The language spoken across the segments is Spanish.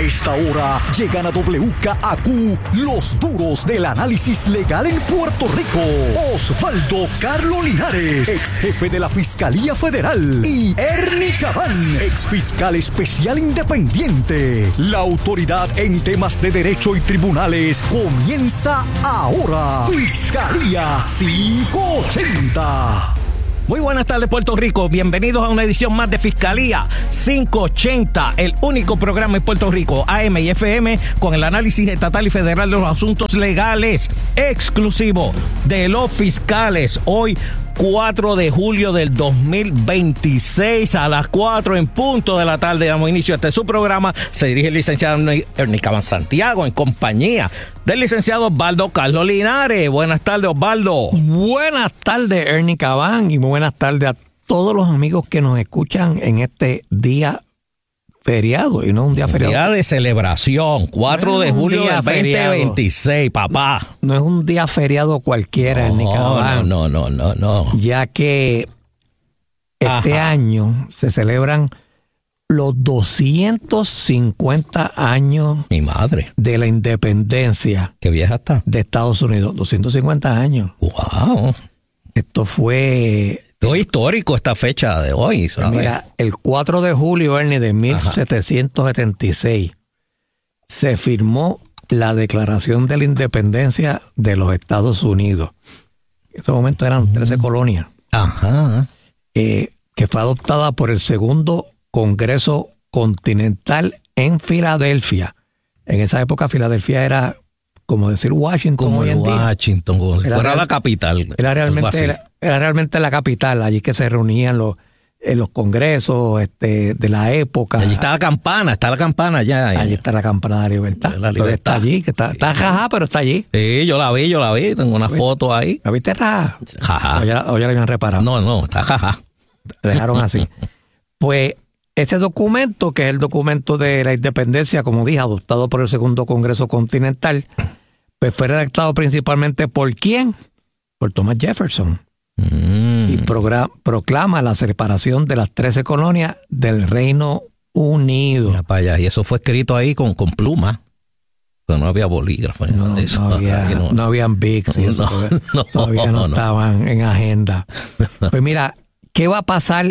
esta hora llegan a WKAQ los duros del análisis legal en Puerto Rico. Osvaldo Carlos Linares, ex jefe de la Fiscalía Federal, y Ernie Cabán, ex fiscal especial independiente. La autoridad en temas de derecho y tribunales comienza ahora. Fiscalía 580. Muy buenas tardes, Puerto Rico. Bienvenidos a una edición más de Fiscalía 580, el único programa en Puerto Rico, AM y FM, con el análisis estatal y federal de los asuntos legales, exclusivo de los fiscales. Hoy, 4 de julio del 2026, a las 4 en punto de la tarde, damos inicio a su programa. Se dirige el licenciado Ernie Cabán Santiago, en compañía del licenciado Osvaldo Carlos Linares. Buenas tardes, Osvaldo. Buenas tardes, Ernie Cabán, y muy buenas tardes a todos los amigos que nos escuchan en este día feriado, y no un día feriado. Día de celebración, 4 de julio del 2026, papá. No es un día feriado cualquiera, Ernie Cabán. No. Ya que este año se celebran los 250 años Mi madre. de la independencia. Qué vieja está. De Estados Unidos. 250 años. Wow. Esto fue... Todo histórico esta fecha de hoy, ¿sabes? Mira, el 4 de julio, Ernie, de 1776, se firmó la Declaración de la Independencia de los Estados Unidos. En ese momento eran 13 colonias. Ajá. Que fue adoptada por el Segundo Congreso Continental en Filadelfia. En esa época, Filadelfia era, como decir Washington. Como hoy en día. Washington, como si fuera la capital. Era realmente la capital, allí que se reunían los congresos de la época. Allí está la campana ya. Allí está la campana de la libertad. La libertad. Está allí, que está jaja, pero está allí. Sí, yo la vi, tengo una foto ahí. ¿La viste raja? Jaja. O ya la habían reparado. No, está jaja. La dejaron así. Pues ese documento, que es el documento de la independencia, como dije, adoptado por el Segundo Congreso Continental, pues fue redactado principalmente ¿por quién? Por Thomas Jefferson. Y proclama la separación de las 13 colonias del Reino Unido. Mira para allá. Y eso fue escrito ahí con pluma. Pero no había bolígrafo. No habían Bics. Todavía no estaban en agenda. Pues mira, ¿qué va a pasar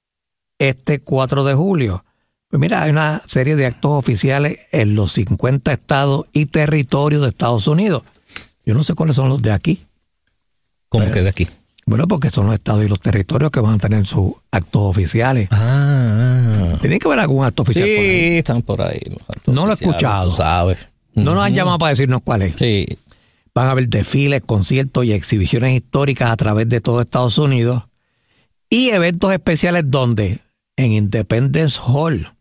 este 4 de julio? Pues mira, hay una serie de actos oficiales en los 50 estados y territorios de Estados Unidos. Yo no sé cuáles son los de aquí. ¿Cómo que de aquí? Bueno, porque son los estados y los territorios que van a tener sus actos oficiales. Tiene que haber algún acto oficial por ahí. Sí, están por ahí. No lo he escuchado. Tú sabes. No nos han llamado para decirnos cuál es. Sí. Van a haber desfiles, conciertos y exhibiciones históricas a través de todo Estados Unidos. Y eventos especiales donde en Independence Hall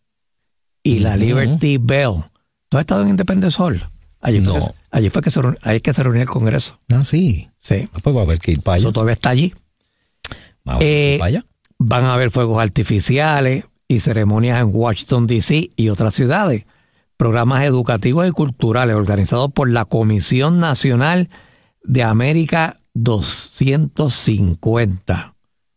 y la Liberty Bell. ¿Tú has estado en Independence Hall? Allí fue que se reunió el Congreso. Ah, sí. Sí. Pues va a haber que ir para allá. Eso todavía está allí. Vamos a ir para allá. Van a haber fuegos artificiales y ceremonias en Washington, D.C. y otras ciudades. Programas educativos y culturales organizados por la Comisión Nacional de América 250.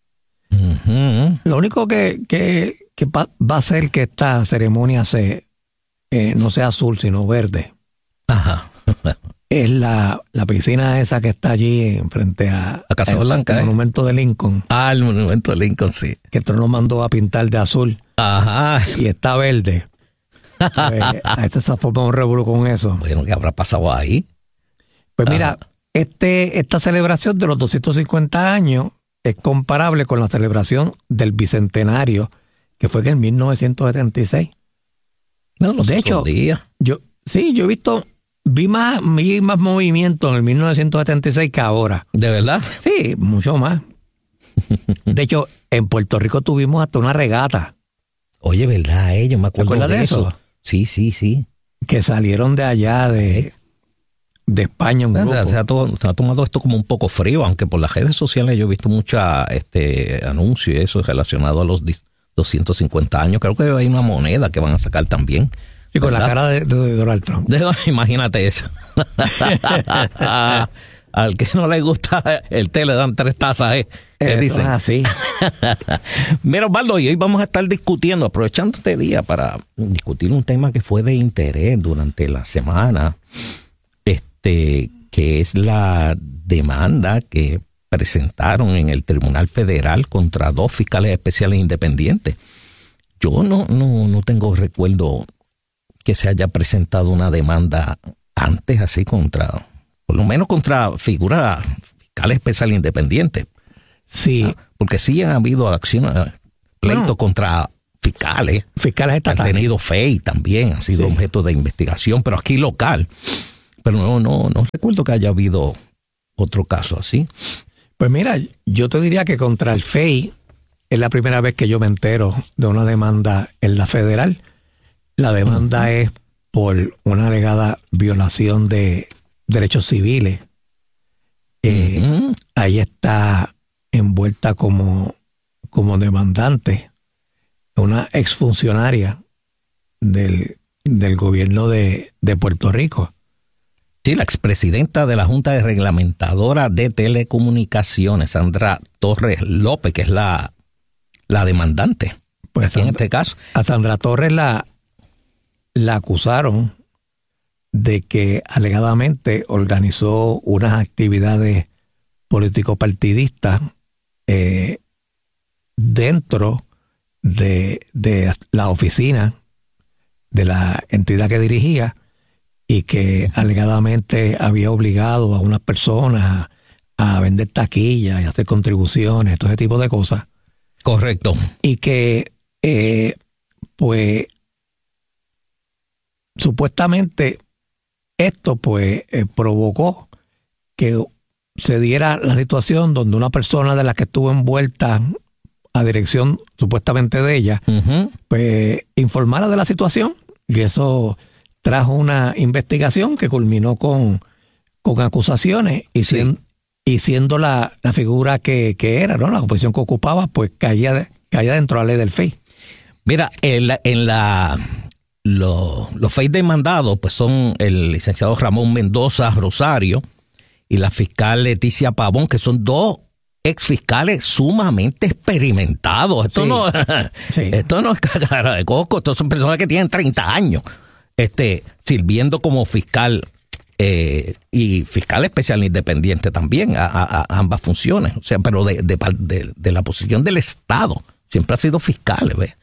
Lo único que va a hacer que esta ceremonia no sea azul, sino verde. Ajá. Es la piscina esa que está allí frente a Casa Blanca, el monumento de Lincoln. Ah, el monumento de Lincoln, sí. Que Trump lo mandó a pintar de azul. Ajá. Y está verde. Pues, a este se formó un revuelo con eso. Bueno, ¿qué habrá pasado ahí? Pues mira, esta celebración de los 250 años es comparable con la celebración del Bicentenario, que fue en 1976. No, de hecho, yo vi más movimiento en el 1976 que ahora. ¿De verdad? Sí, mucho más. De hecho, en Puerto Rico tuvimos hasta una regata. Oye, ¿verdad? Yo me acuerdo de eso. Sí. Que salieron de allá, de España, un grupo. Se ha tomado esto como un poco frío, aunque por las redes sociales yo he visto mucha anuncio y eso relacionado a los 250 años. Creo que hay una moneda que van a sacar también. Sí, con la cara de Donald Trump. Imagínate eso. Al que no le gusta el té le dan 3 tazas, ¿qué dicen? Así. Mira, Osvaldo, y hoy vamos a estar discutiendo, aprovechando este día para discutir un tema que fue de interés durante la semana, que es la demanda que presentaron en el Tribunal Federal contra 2 fiscales especiales independientes. Yo no tengo recuerdo que se haya presentado una demanda antes así contra, por lo menos contra figuras fiscales especiales independientes. Sí. Porque sí han habido acciones, pleitos contra fiscales estatales. Han tenido FEI también, ha sido objeto de investigación, pero aquí local. Pero no recuerdo que haya habido otro caso así. Pues mira, yo te diría que contra el FEI es la primera vez que yo me entero de una demanda en la federal. La demanda es por una alegada violación de derechos civiles. Ahí está envuelta como demandante una exfuncionaria del gobierno de Puerto Rico. Sí, la expresidenta de la Junta de Reglamentadora de Telecomunicaciones, Sandra Torres López, que es la demandante. Pues en este caso. A Sandra Torres la acusaron de que alegadamente organizó unas actividades político-partidistas dentro de la oficina de la entidad que dirigía, y que alegadamente había obligado a unas personas a vender taquillas y hacer contribuciones, todo ese tipo de cosas. Correcto. Y que, pues, supuestamente esto, pues, provocó que se diera la situación donde una persona de la que estuvo envuelta a dirección supuestamente de ella, pues, informara de la situación, y eso trajo una investigación que culminó con acusaciones, y siendo la figura que era, ¿no? La posición que ocupaba, pues caía dentro de la ley del FEI. Mira, los FEI demandados pues son el licenciado Ramón Mendoza Rosario y la fiscal Leticia Pavón, que son 2 exfiscales sumamente experimentados. Esto no es cara de coco, estos son personas que tienen 30 años. Sirviendo como fiscal y fiscal especial independiente también a ambas funciones, o sea, pero de la posición del Estado, siempre ha sido fiscal, ¿ves?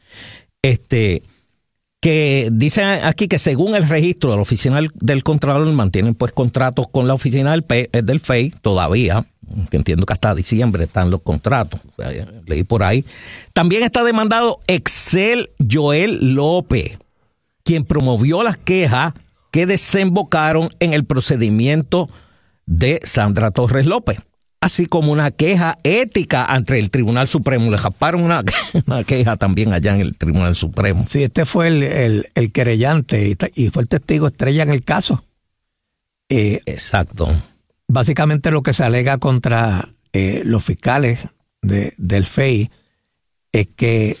Que dicen aquí que según el registro de la oficina del Contralor mantienen pues contratos con la oficina del FEI todavía, que entiendo que hasta diciembre están los contratos, o sea, leí por ahí. También está demandado Excel Joel López, quien promovió las quejas que desembocaron en el procedimiento de Sandra Torres López, así como una queja ética ante el Tribunal Supremo. Le japaron una queja también allá en el Tribunal Supremo. Sí, este fue el querellante y fue el testigo estrella en el caso. Exacto. Básicamente lo que se alega contra los fiscales del FEI es que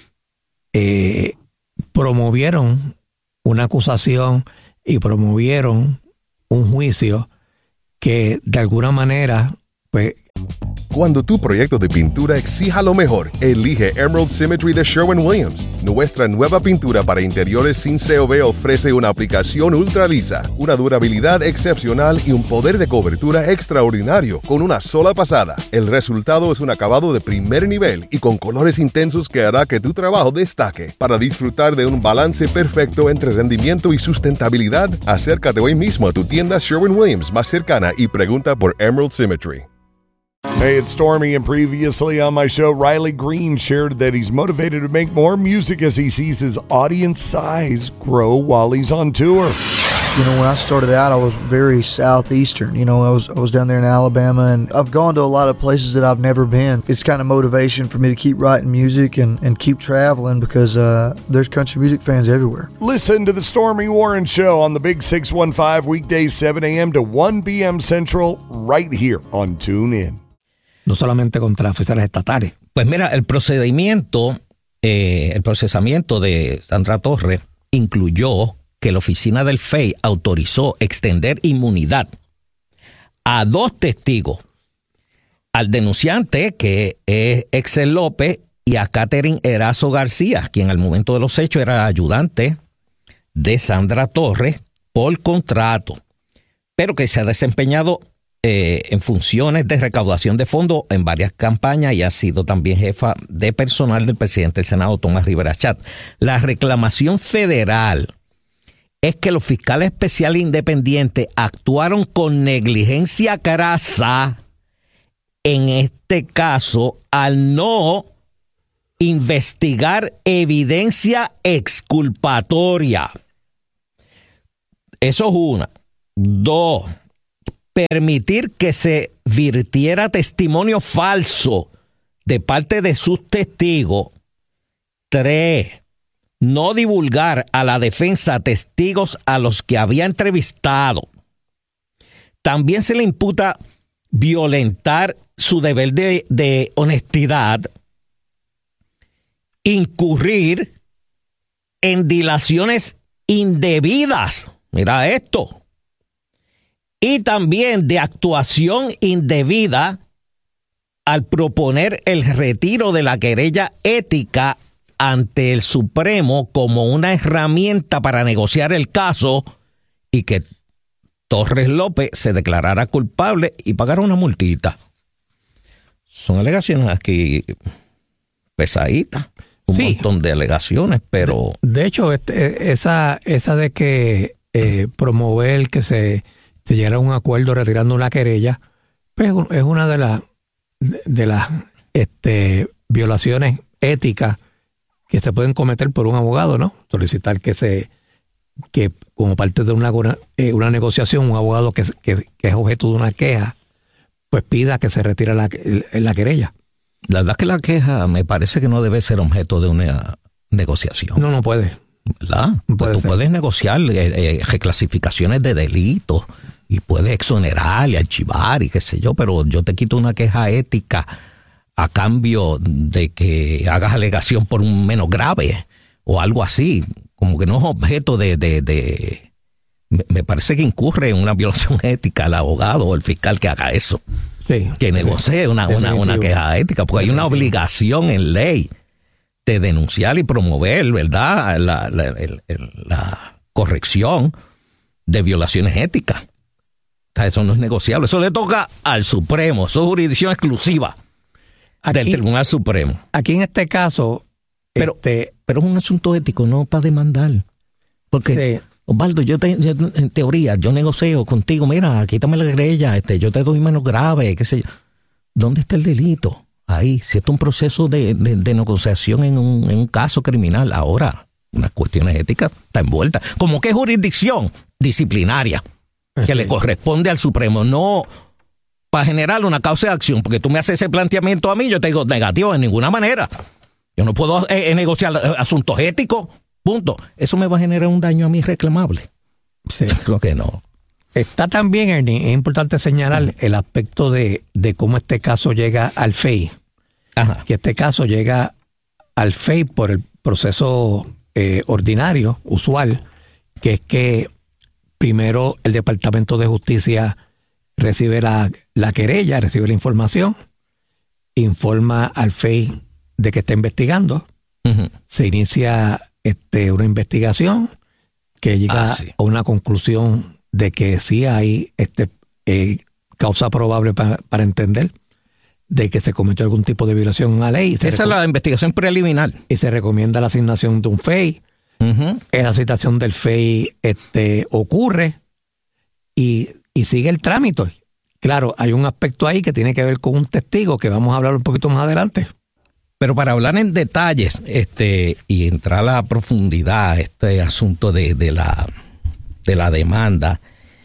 promovieron una acusación y promovieron un juicio que de alguna manera, pues... Cuando tu proyecto de pintura exija lo mejor, elige Emerald Symmetry de Sherwin-Williams. Nuestra nueva pintura para interiores sin COV ofrece una aplicación ultra lisa, una durabilidad excepcional y un poder de cobertura extraordinario con una sola pasada. El resultado es un acabado de primer nivel y con colores intensos que hará que tu trabajo destaque. Para disfrutar de un balance perfecto entre rendimiento y sustentabilidad, acércate hoy mismo a tu tienda Sherwin-Williams más cercana y pregunta por Emerald Symmetry. Hey, it's Stormy, and previously on my show, Riley Green shared that he's motivated to make more music as he sees his audience size grow while he's on tour. You know, when I started out, I was very southeastern. You know, I was down there in Alabama, and I've gone to a lot of places that I've never been. It's kind of motivation for me to keep writing music and keep traveling because there's country music fans everywhere. Listen to the Stormy Warren Show on the Big 615 weekdays 7 a.m. to 1 p.m. Central right here on TuneIn. No solamente contra oficiales estatales. Pues mira, el procesamiento de Sandra Torres incluyó que la oficina del FEI autorizó extender inmunidad a 2 testigos, al denunciante, que es Excel López, y a Catherine Erazo García, quien al momento de los hechos era ayudante de Sandra Torres por contrato, pero que se ha desempeñado en funciones de recaudación de fondos en varias campañas y ha sido también jefa de personal del presidente del Senado, Tomás Rivera Chat. La reclamación federal es que los fiscales especiales independientes actuaron con negligencia crasa en este caso al no investigar evidencia exculpatoria. Eso es una. 2, permitir que se virtiera testimonio falso de parte de sus testigos. 3, no divulgar a la defensa testigos a los que había entrevistado. También se le imputa violentar su deber de honestidad, incurrir en dilaciones indebidas, mira esto, y también de actuación indebida al proponer el retiro de la querella ética ante el Supremo como una herramienta para negociar el caso y que Torres López se declarara culpable y pagara una multita. Son alegaciones aquí pesaditas, un montón de alegaciones, pero... De hecho, esa de que promover que se llegara a un acuerdo retirando una querella, pues es una de las violaciones éticas que se pueden cometer por un abogado, ¿no? Solicitar que como parte de una negociación, un abogado que es objeto de una queja, pues pida que se retire la querella. La verdad es que la queja me parece que no debe ser objeto de una negociación. No puede. ¿Verdad? Pues tú puedes negociar reclasificaciones de delitos y puedes exonerar y archivar y qué sé yo, pero yo te quito una queja ética a cambio de que hagas alegación por un menos grave o algo así. Como que no es objeto me parece que incurre en una violación ética el abogado o el fiscal que haga eso. Sí. Que negocie una queja ética, porque hay una obligación en ley de denunciar y promover, ¿verdad?, la corrección de violaciones éticas. O sea, eso no es negociable. Eso le toca al Supremo. Eso es jurisdicción exclusiva del Tribunal Supremo. Aquí en este caso... Pero es un asunto ético, no para demandar. Porque, sí. Osvaldo, yo en teoría, yo negocio contigo, mira, quítame la querella, yo te doy menos grave, qué sé yo. ¿Dónde está el delito? Ahí, si esto es un proceso de negociación en un caso criminal, ahora, unas cuestiones éticas está envuelta. Como que es jurisdicción disciplinaria, que le corresponde al Supremo, no para generar una causa de acción, porque tú me haces ese planteamiento a mí, yo te digo negativo en ninguna manera. Yo no puedo negociar asuntos éticos, punto. Eso me va a generar un daño a mí reclamable. Sí. Creo que no. Está también, Ernie, es importante señalar el aspecto de cómo este caso llega al FEI. Ajá. Que este caso llega al FEI por el proceso ordinario, usual, que es que primero el Departamento de Justicia recibe la querella, recibe la información, informa al FEI de que está investigando, se inicia una investigación que llega a una conclusión de que sí hay causa probable para entender de que se cometió algún tipo de violación a la ley. Esa es la investigación preliminar. Y se recomienda la asignación de un FEI. Esa citación del FEI ocurre y sigue el trámite. Claro, hay un aspecto ahí que tiene que ver con un testigo que vamos a hablar un poquito más adelante. Pero para hablar en detalles y entrar a la profundidad este asunto de la demanda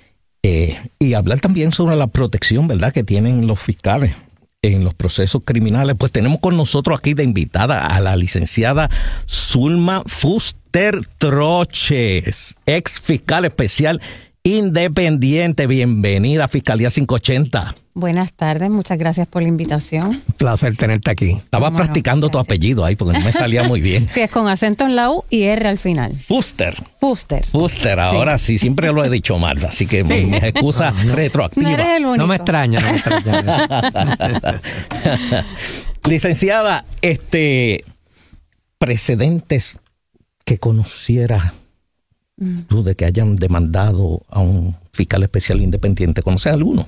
y hablar también sobre la protección, ¿verdad?, que tienen los fiscales en los procesos criminales, pues tenemos con nosotros aquí de invitada a la licenciada Zulma Fuster Troches, ex fiscal especial independiente. Bienvenida a Fiscalía 580. Buenas tardes, muchas gracias por la invitación. Un placer tenerte aquí. Estaba practicando tu apellido ahí porque no me salía muy bien. Sí, es con acento en la U y R al final. Fuster. Fuster, ahora sí, siempre lo he dicho mal, así que mis excusas retroactivas. No eres el único. No me extraña. Licenciada, precedentes que conocieras tú de que hayan demandado a un fiscal especial independiente, ¿conoces alguno?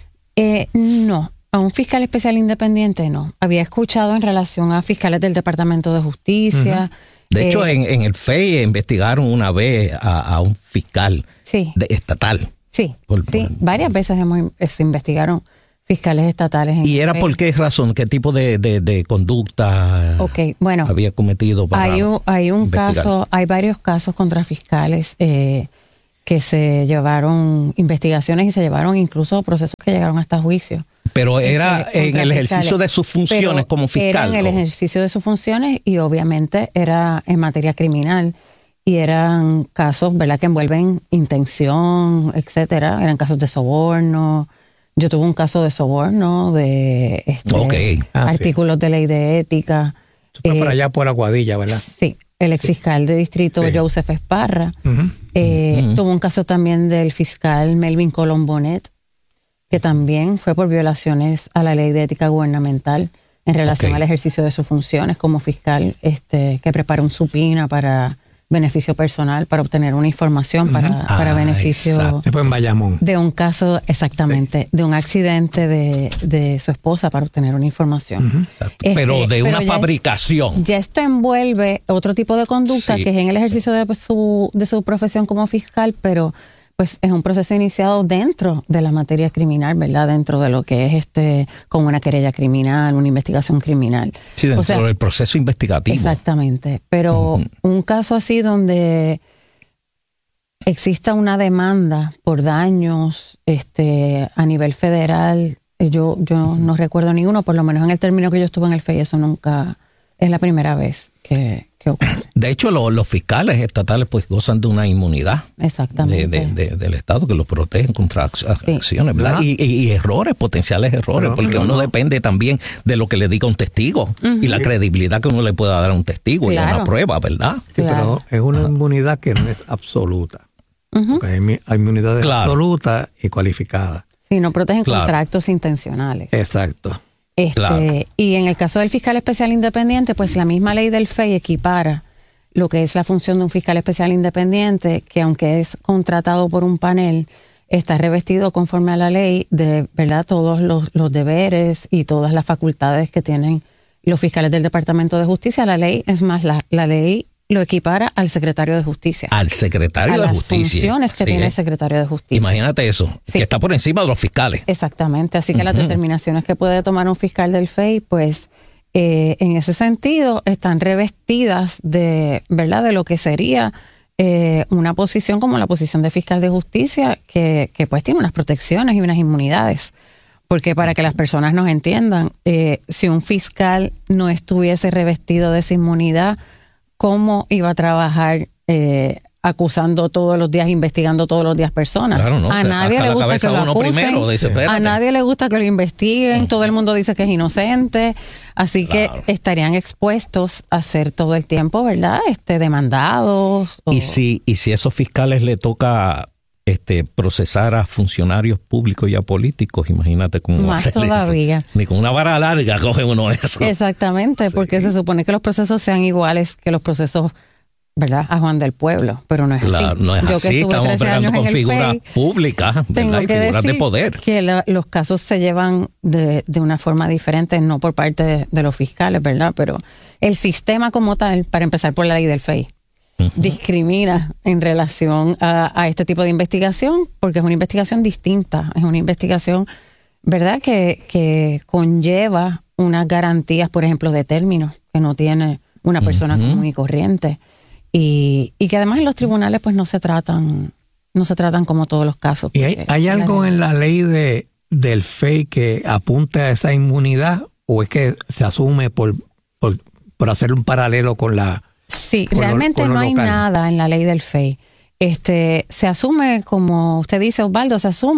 No, a un fiscal especial independiente no. Había escuchado en relación a fiscales del Departamento de Justicia. De hecho, en el FEI investigaron una vez a un fiscal estatal. Sí, varias veces se investigaron fiscales estatales. ¿Y era por qué razón? ¿Qué tipo de conducta había cometido para hay un caso, hay varios casos contra fiscales que se llevaron investigaciones y se llevaron incluso procesos que llegaron hasta juicio. Pero era en el ejercicio de sus funciones como fiscal. Era en el ejercicio de sus funciones y obviamente era en materia criminal y eran casos, ¿verdad?, que envuelven intención, etcétera. Eran casos de soborno. Yo tuve un caso de soborno, de artículos de ley de ética. Eso fue para allá por Aguadilla, ¿verdad? Sí, el exfiscal de distrito Joseph Esparra. Tuvo un caso también del fiscal Melvin Colombonet, que también fue por violaciones a la ley de ética gubernamental en relación al ejercicio de sus funciones como fiscal, que prepara un supina para beneficio personal, para obtener una información para beneficio fue en Bayamón. De un caso, de un accidente de su esposa para obtener una información. Pero de una fabricación. Ya esto envuelve otro tipo de conducta que es en el ejercicio de su profesión como fiscal, pero pues es un proceso iniciado dentro de la materia criminal, ¿verdad? Dentro de lo que es como una querella criminal, una investigación criminal. Sí, dentro del proceso investigativo. Exactamente. Pero un caso así donde exista una demanda por daños a nivel federal, yo no recuerdo ninguno, por lo menos en el término que yo estuve en el FEI, eso nunca es la primera vez que ocurre. De hecho, los fiscales estatales pues gozan de una inmunidad del Estado que los protege contra acciones, ¿verdad? Y errores, potenciales errores, porque uno depende también de lo que le diga un testigo y la credibilidad que uno le pueda dar a un testigo y a una prueba, ¿verdad? Sí, pero es una inmunidad que no es absoluta. Porque hay inmunidades absolutas y cualificadas. Sí, no protegen contra actos intencionales. Exacto. Y en el caso del fiscal especial independiente, pues la misma ley del FEI equipara lo que es la función de un fiscal especial independiente, que aunque es contratado por un panel, está revestido conforme a la ley de, ¿verdad?, todos los deberes y todas las facultades que tienen los fiscales del Departamento de Justicia. La ley, es más, la ley lo equipara al secretario de Justicia. Al secretario de Justicia. A las funciones que tiene el secretario de Justicia. Imagínate eso, que está por encima de los fiscales. Exactamente, así que las determinaciones que puede tomar un fiscal del FEI, pues en ese sentido están revestidas de, ¿verdad?, de lo que sería una posición como la posición de fiscal de justicia, que pues tiene unas protecciones y unas inmunidades. Porque para que las personas nos entiendan, si un fiscal no estuviese revestido de esa inmunidad, ¿cómo iba a trabajar acusando todos los días, investigando todos los días personas? Claro, no, a nadie le gusta que lo acusen, a nadie le gusta que lo investiguen, todo el mundo dice que es inocente, así que estarían expuestos a ser todo el tiempo, ¿verdad?, demandados. Y si esos fiscales le toca procesar a funcionarios públicos y a políticos, imagínate cómo más todavía. Eso. Ni con una vara larga coge uno eso. Exactamente, porque se supone que los procesos sean iguales que los procesos, ¿verdad?, a Juan del Pueblo, pero no es así. No es así, estamos peleando con figuras públicas, ¿verdad? Y figuras de poder. Que los casos se llevan de una forma diferente, no por parte de los fiscales, ¿verdad? Pero el sistema como tal, para empezar por la ley del FEI, discrimina en relación a este tipo de investigación, porque es una investigación distinta, es una investigación, ¿verdad?, que conlleva unas garantías, por ejemplo, de términos que no tiene una persona común y corriente, y que además en los tribunales pues no se tratan como todos los casos. ¿Y hay algo en la ley del FEI que apunte a esa inmunidad, o es que se asume por hacer un paralelo con la... Sí, realmente no hay nada en la ley del FEI. Se asume, como usted dice, Osvaldo, se asume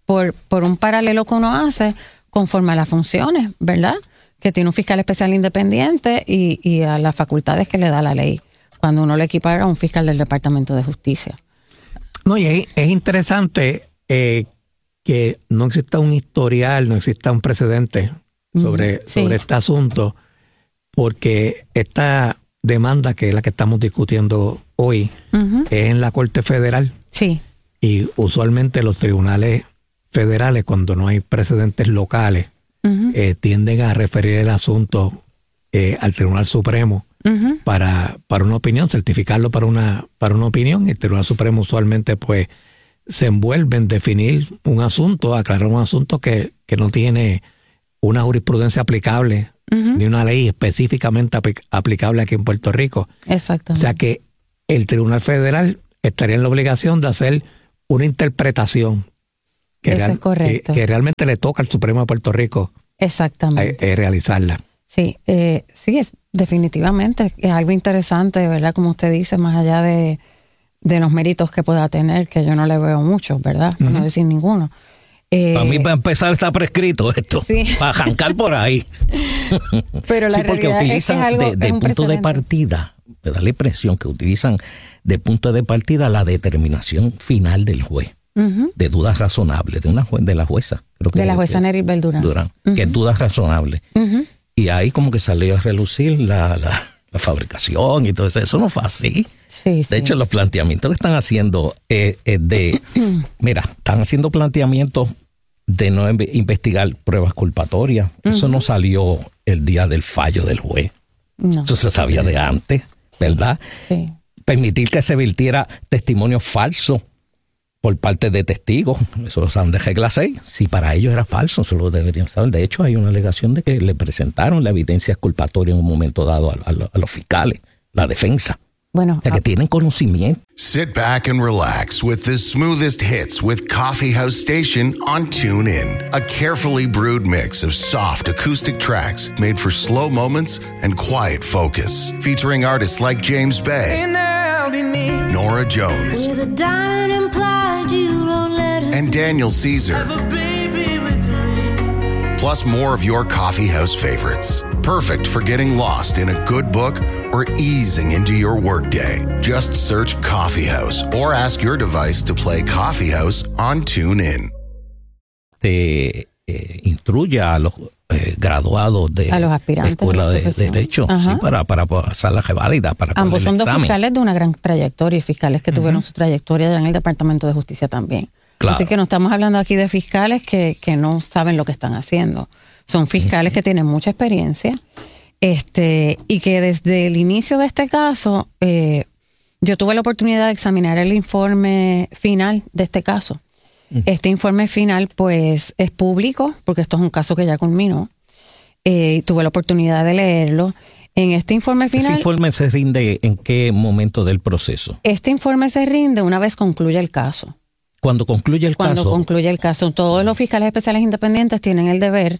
por un paralelo que uno hace conforme a las funciones, ¿verdad? Que tiene un fiscal especial independiente y a las facultades que le da la ley, cuando uno le equipara a un fiscal del Departamento de Justicia. No, y es interesante que no exista un historial, no exista un precedente sobre este asunto, porque esta demanda, que es la que estamos discutiendo hoy, es en la Corte Federal. Sí. Y usualmente los tribunales federales, cuando no hay precedentes locales, tienden a referir el asunto al Tribunal Supremo para una opinión, certificarlo para una opinión. El Tribunal Supremo usualmente pues se envuelve en definir un asunto, aclarar un asunto que no tiene una jurisprudencia aplicable, ni una ley específicamente aplicable aquí en Puerto Rico. Exactamente. O sea que el Tribunal Federal estaría en la obligación de hacer una interpretación Eso es correcto. que realmente le toca al Supremo de Puerto Rico realizarla. Sí, sí, definitivamente es algo interesante, ¿verdad? Como usted dice, más allá de los méritos que pueda tener, que yo no le veo muchos, ¿verdad? No decir ninguno. Para mí, para empezar, está prescrito esto. Sí. Para arrancar por ahí. Pero la porque realidad utilizan es que es algo, de es un punto de precedente. partida, me da la impresión que utilizan de punto de partida la determinación final del juez, de dudas razonables, de la jueza. Creo que De la jueza Neribel Durán. Que es dudas razonables. Y ahí como que salió a relucir la fabricación y todo eso. Eso no fue así. Sí, De hecho, los planteamientos que están haciendo están haciendo planteamientos de no investigar pruebas culpatorias. Eso no salió el día del fallo del juez. No. Eso se sabía de antes, ¿verdad? Sí. Permitir que se vertiera testimonio falso por parte de testigos, eso lo saben de regla 6. Si para ellos era falso, eso lo deberían saber. De hecho, hay una alegación de que le presentaron la evidencia exculpatoria en un momento dado a los fiscales, la defensa. Bueno, O sea, que tienen conocimiento. Sit back and relax with the smoothest hits with Coffee House Station on TuneIn. A carefully brewed mix of soft acoustic tracks made for slow moments and quiet focus. Featuring artists like James Bay, Nora Jones, With a diamond implied you don't let her and Daniel Caesar. Plus more of your coffee house favorites. Perfect for getting lost in a good book or easing into your workday. Just search Coffee House or ask your device to play Coffee House on TuneIn. Instruye a los graduados de A los aspirantes Escuela a la de profesión. Derecho, Ajá. sí, para pasar la reválida, para ambos coger son el dos examen. fiscales de una gran trayectoria y fiscales que tuvieron su trayectoria ya en el Departamento de Justicia también. Claro. Así que no estamos hablando aquí de fiscales que no saben lo que están haciendo. Son fiscales que tienen mucha experiencia y que desde el inicio de este caso yo tuve la oportunidad de examinar el informe final de este caso. Este informe final pues es público porque esto es un caso que ya culminó. Tuve la oportunidad de leerlo. En este informe final... ¿Ese informe se rinde en qué momento del proceso? Este informe se rinde una vez concluye el caso. Cuando concluye el Cuando caso. concluye el caso, todos los fiscales especiales independientes tienen el deber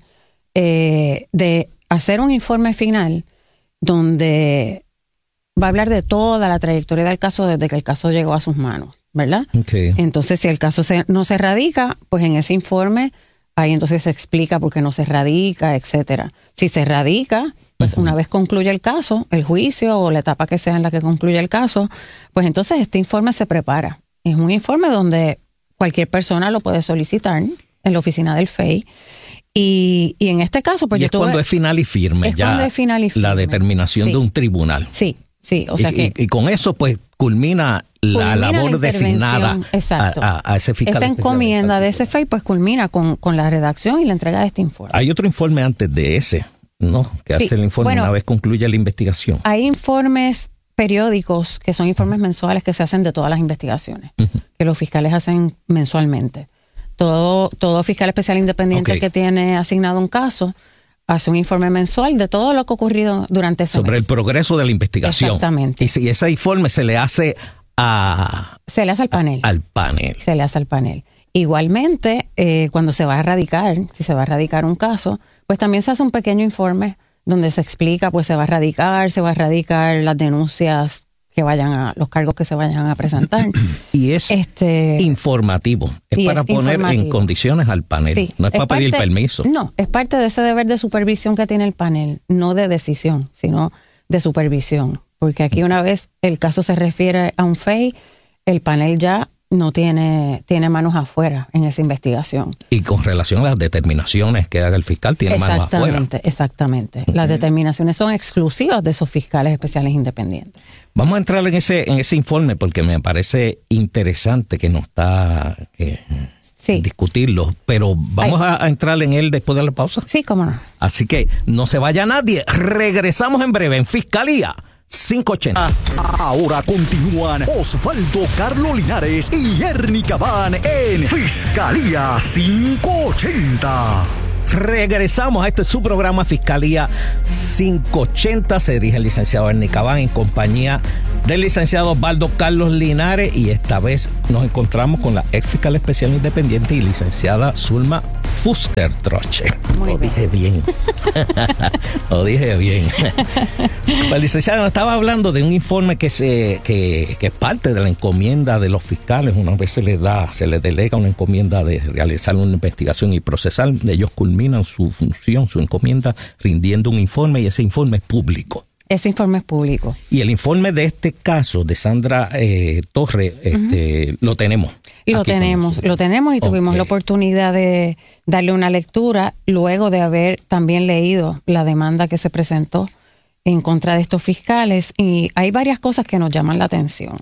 de hacer un informe final donde va a hablar de toda la trayectoria del caso desde que el caso llegó a sus manos, ¿verdad? Okay. Entonces, si el caso no se radica, pues en ese informe ahí entonces se explica por qué no se radica, etcétera. Si se radica, pues una vez concluye el caso, el juicio o la etapa que sea en la que concluye el caso, pues entonces este informe se prepara. Es un informe donde cualquier persona lo puede solicitar en la oficina del FEI. Y en este caso, pues y yo es tuve... cuando es final y firme, Es ya cuando es final y firme. la determinación Sí. de un tribunal. Sí, sí, o sea y con eso pues culmina la culmina labor la designada intervención, exacto. a ese fiscal. Esa especial. encomienda de ese FEI pues culmina con la redacción y la entrega de este informe. Hay otro informe antes de ese, ¿no? Que Sí, hace el informe bueno, una vez concluye la investigación. Hay informes periódicos que son informes mensuales que se hacen de todas las investigaciones, que los fiscales hacen mensualmente. Todo fiscal especial independiente Ok. que tiene asignado un caso hace un informe mensual de todo lo que ha ocurrido durante ese Sobre mes. el progreso de la investigación. Exactamente. Y si ese informe se le hace Se le hace al panel. al panel. Se le hace al panel. Igualmente, cuando se va a radicar, si se va a radicar un caso, pues también se hace un pequeño informe donde se explica, pues se va a radicar las denuncias que los cargos que se vayan a presentar. Y es informativo. Es para poner en condiciones al panel. Sí, no es para pedir permiso. No, es parte de ese deber de supervisión que tiene el panel, no de decisión, sino de supervisión. Porque aquí una vez el caso se refiere a un FEI, el panel ya no tiene manos afuera en esa investigación. Y con relación a las determinaciones que haga el fiscal, tiene manos afuera. Exactamente. Las determinaciones son exclusivas de esos fiscales especiales independientes. Vamos a entrar en ese informe porque me parece interesante que nos está discutirlo, pero vamos a entrar en él después de la pausa. Sí, cómo no. Así que no se vaya nadie. Regresamos en breve en Fiscalía 580. Ahora continúan Osvaldo Carlos Linares y Ernie Cabán en Fiscalía 580. Regresamos a su programa Fiscalía 580. Se dirige el licenciado Ernie Cabán en compañía del licenciado Osvaldo Carlos Linares, y esta vez nos encontramos con la ex fiscal especial independiente y licenciada Zulma Fuster Troche. Lo dije bien. Lo dije bien. El licenciado nos estaba hablando de un informe que es parte de la encomienda de los fiscales. Una vez se les delega una encomienda de realizar una investigación y procesar. Ellos culminan su función, su encomienda, rindiendo un informe, y ese informe es público. Ese informe es público. Y el informe de este caso de Sandra Torres, lo tenemos. Lo tenemos y tuvimos la oportunidad de darle una lectura luego de haber también leído la demanda que se presentó en contra de estos fiscales, y hay varias cosas que nos llaman la atención.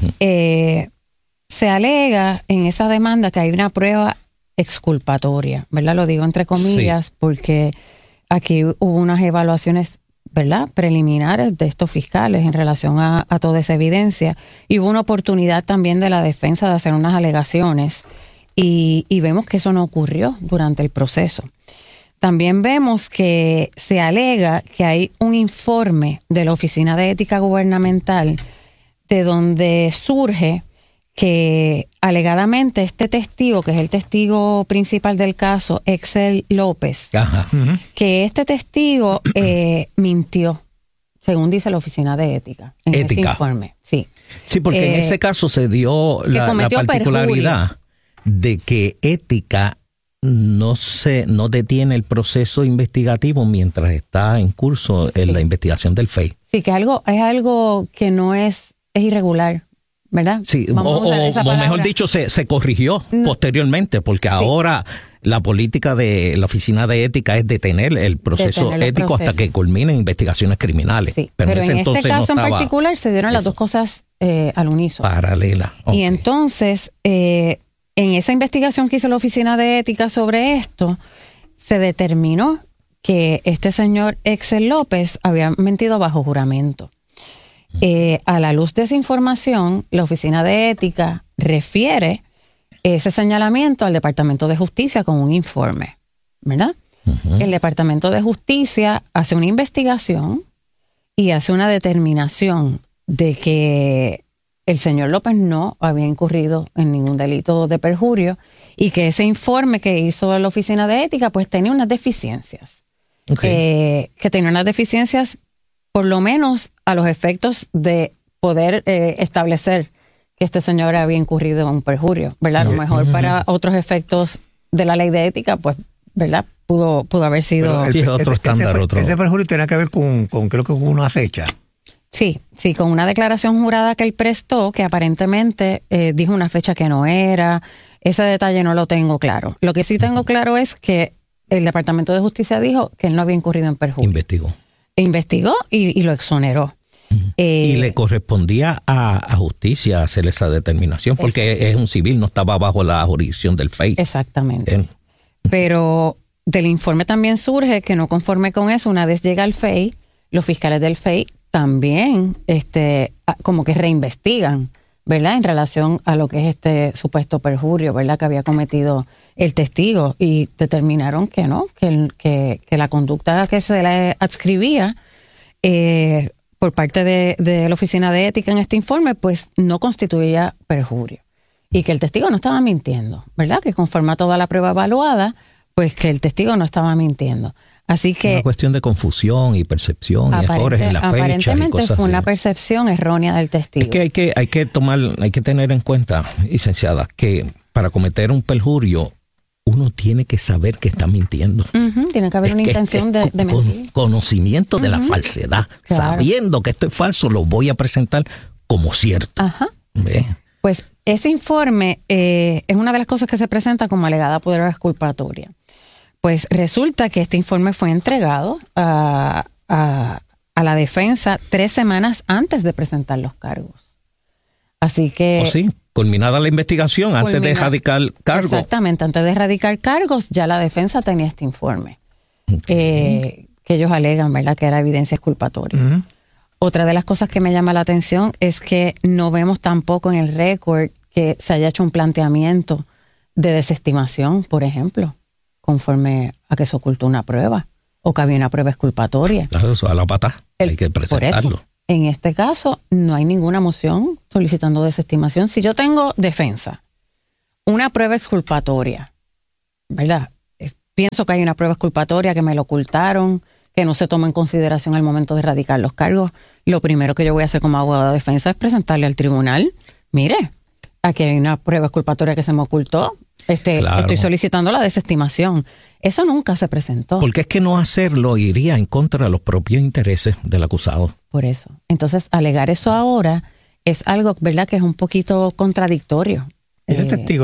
Se alega en esa demanda que hay una prueba exculpatoria, ¿verdad? Lo digo entre comillas porque aquí hubo unas evaluaciones, ¿verdad?, preliminares de estos fiscales en relación a toda esa evidencia, y hubo una oportunidad también de la defensa de hacer unas alegaciones, y vemos que eso no ocurrió durante el proceso. También vemos que se alega que hay un informe de la Oficina de Ética Gubernamental de donde surge que alegadamente este testigo, que es el testigo principal del caso, Excel López, que este testigo mintió, según dice la Oficina de Ética en ese informe. Sí, porque en ese caso se dio la particularidad de que Ética no detiene el proceso investigativo mientras está en curso en la investigación del FEI. Sí, que es algo que no es irregular, ¿verdad? Sí, o mejor dicho, se corrigió posteriormente, porque ahora la política de la Oficina de Ética es detener el proceso ético hasta que culminen investigaciones criminales. Sí, pero en este caso en particular se dieron las dos cosas al unísono. Paralela. Y entonces, en esa investigación que hizo la Oficina de Ética sobre esto, se determinó que este señor Excel López había mentido bajo juramento. A la luz de esa información, la Oficina de Ética refiere ese señalamiento al Departamento de Justicia con un informe, ¿verdad? El Departamento de Justicia hace una investigación y hace una determinación de que el señor López no había incurrido en ningún delito de perjurio, y que ese informe que hizo la Oficina de Ética pues tenía unas deficiencias. Que tenía unas deficiencias por lo menos a los efectos de poder establecer que este señor había incurrido en un perjurio, ¿verdad? A lo mejor para otros efectos de la ley de ética, pues, ¿verdad? Pudo haber sido... otro estándar. Ese perjurio tenía que ver con creo que con una fecha. Sí, con una declaración jurada que él prestó, que aparentemente dijo una fecha que no era. Ese detalle no lo tengo claro. Lo que sí tengo claro es que el Departamento de Justicia dijo que él no había incurrido en perjurio. Investigó y lo exoneró. Y le correspondía a justicia hacer esa determinación, porque es un civil, no estaba bajo la jurisdicción del FEI. Exactamente. Pero del informe también surge que no conforme con eso, una vez llega al FEI, los fiscales del FEI también como que reinvestigan, ¿verdad?, en relación a lo que es este supuesto perjurio, ¿verdad?, que había cometido el testigo, y determinaron que no, que la conducta que se le adscribía por parte de la Oficina de Ética en este informe, pues no constituía perjurio, y que el testigo no estaba mintiendo, ¿verdad?, que conforme a toda la prueba evaluada, pues que el testigo no estaba mintiendo. Así que una cuestión de confusión y percepción y errores en la fecha y aparentemente cosas fue así. una percepción errónea del testigo. Es que hay que tener en cuenta, licenciada, que para cometer un perjurio uno tiene que saber que está mintiendo. Tiene que haber una intención de mentir. Conocimiento de la falsedad. Claro. Sabiendo que esto es falso, lo voy a presentar como cierto. Ajá. ¿Ve? Pues ese informe es una de las cosas que se presenta como alegada prueba exculpatoria. Pues resulta que este informe fue entregado a la defensa 3 semanas antes de presentar los cargos. Así que... Sí, culminada la investigación, antes de radicar cargos. Exactamente, antes de radicar cargos, ya la defensa tenía este informe. Que ellos alegan, ¿verdad?, que era evidencia exculpatoria. Otra de las cosas que me llama la atención es que no vemos tampoco en el récord que se haya hecho un planteamiento de desestimación, por ejemplo, conforme a que se ocultó una prueba o que había una prueba exculpatoria. Claro, eso a la pata, hay que presentarlo. Por eso, en este caso, no hay ninguna moción solicitando desestimación. Si yo tengo defensa, una prueba exculpatoria, ¿verdad? Pienso que hay una prueba exculpatoria, que me lo ocultaron, que no se toma en consideración al momento de radicar los cargos. Lo primero que yo voy a hacer como abogado de defensa es presentarle al tribunal, mire, aquí hay una prueba exculpatoria que se me ocultó, Claro. Estoy solicitando la desestimación. Eso nunca se presentó. Porque es que no hacerlo iría en contra de los propios intereses del acusado. Por eso. Entonces, alegar eso ahora es algo, ¿verdad?, que es un poquito contradictorio. Ese testigo